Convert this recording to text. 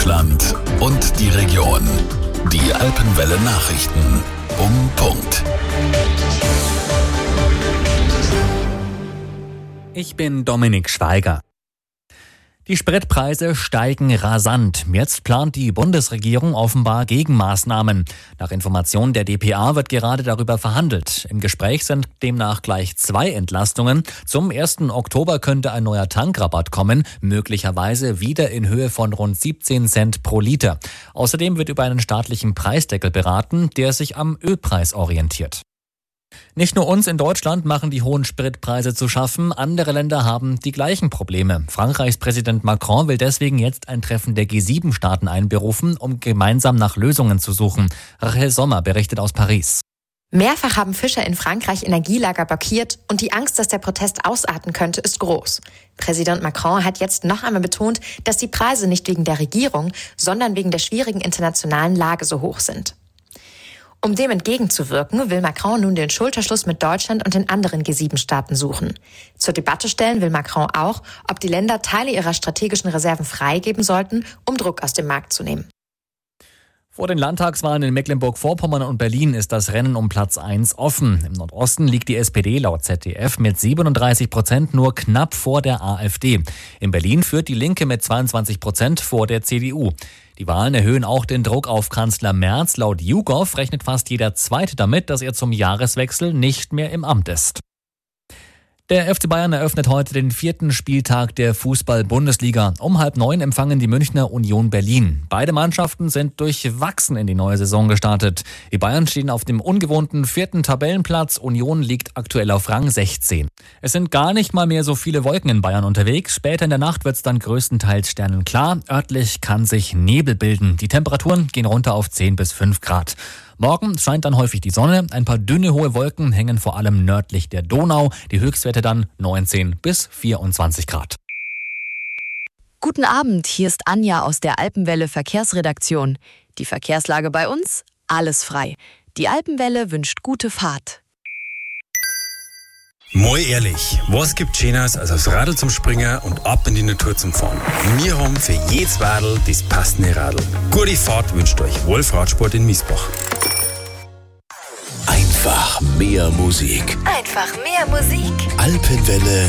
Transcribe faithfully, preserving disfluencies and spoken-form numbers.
Deutschland und die Region. Die Alpenwelle Nachrichten um Punkt. Ich bin Dominik Schweiger. Die Spritpreise steigen rasant. Jetzt plant die Bundesregierung offenbar Gegenmaßnahmen. Nach Informationen der D P A wird gerade darüber verhandelt. Im Gespräch sind demnach gleich zwei Entlastungen. Zum ersten Oktober könnte ein neuer Tankrabatt kommen, möglicherweise wieder in Höhe von rund siebzehn Cent pro Liter. Außerdem wird über einen staatlichen Preisdeckel beraten, der sich am Ölpreis orientiert. Nicht nur uns in Deutschland machen die hohen Spritpreise zu schaffen, andere Länder haben die gleichen Probleme. Frankreichs Präsident Macron will deswegen jetzt ein Treffen der G sieben Staaten einberufen, um gemeinsam nach Lösungen zu suchen. Rachel Sommer berichtet aus Paris. Mehrfach haben Fischer in Frankreich Energielager blockiert und die Angst, dass der Protest ausarten könnte, ist groß. Präsident Macron hat jetzt noch einmal betont, dass die Preise nicht wegen der Regierung, sondern wegen der schwierigen internationalen Lage so hoch sind. Um dem entgegenzuwirken, will Macron nun den Schulterschluss mit Deutschland und den anderen G sieben Staaten suchen. Zur Debatte stellen will Macron auch, ob die Länder Teile ihrer strategischen Reserven freigeben sollten, um Druck aus dem Markt zu nehmen. Vor den Landtagswahlen in Mecklenburg-Vorpommern und Berlin ist das Rennen um Platz eins offen. Im Nordosten liegt die S P D laut Z D F mit siebenunddreißig Prozent nur knapp vor der AfD. In Berlin führt die Linke mit zweiundzwanzig Prozent vor der C D U. Die Wahlen erhöhen auch den Druck auf Kanzler Merz. Laut YouGov rechnet fast jeder Zweite damit, dass er zum Jahreswechsel nicht mehr im Amt ist. Der F C Bayern eröffnet heute den vierten Spieltag der Fußball-Bundesliga. Um halb neun empfangen die Münchner Union Berlin. Beide Mannschaften sind durchwachsen in die neue Saison gestartet. Die Bayern stehen auf dem ungewohnten vierten Tabellenplatz. Union liegt aktuell auf Rang sechzehn. Es sind gar nicht mal mehr so viele Wolken in Bayern unterwegs. Später in der Nacht wird es dann größtenteils sternenklar. Örtlich kann sich Nebel bilden. Die Temperaturen gehen runter auf zehn bis fünf Grad. Morgen scheint dann häufig die Sonne. Ein paar dünne, hohe Wolken hängen vor allem nördlich der Donau. Die Höchstwerte dann neunzehn bis vierundzwanzig Grad. Guten Abend, hier ist Anja aus der Alpenwelle Verkehrsredaktion. Die Verkehrslage bei uns? Alles frei. Die Alpenwelle wünscht gute Fahrt. Mal ehrlich, was gibt Schöneres als aufs Radl zum Springen und ab in die Natur zum Fahren? Wir haben für jedes Radl das passende Radl. Gute Fahrt wünscht euch Wolf Radsport in Miesbach. Einfach mehr Musik. Einfach mehr Musik. Alpenwelle